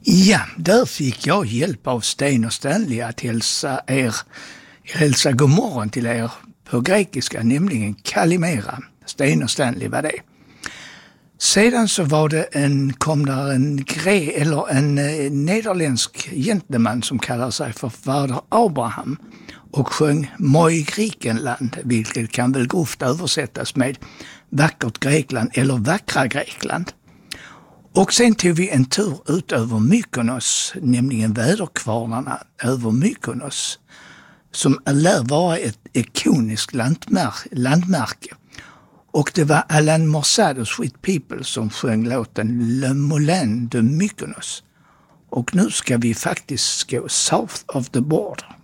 Ja, där fick jag hjälp av Sten och Stanley att hälsa god morgon till er på grekiska, nämligen Kalimera. Sten och Stanley var det. Sedan så var det kom där en nederländsk gentleman som kallar sig för Fader Abraham och sjöng Moi Grikenland, vilket kan väl grovt översättas med vackert Grekland eller vackra Grekland. Och sen tog vi en tur ut över Mykonos, nämligen väderkvarnarna över Mykonos, som lär vara ett ikoniskt landmärke. Och det var Alain Morsad och Sweet People som sjöng låten Le Moulin de Mykonos. Och nu ska vi faktiskt gå south of the border.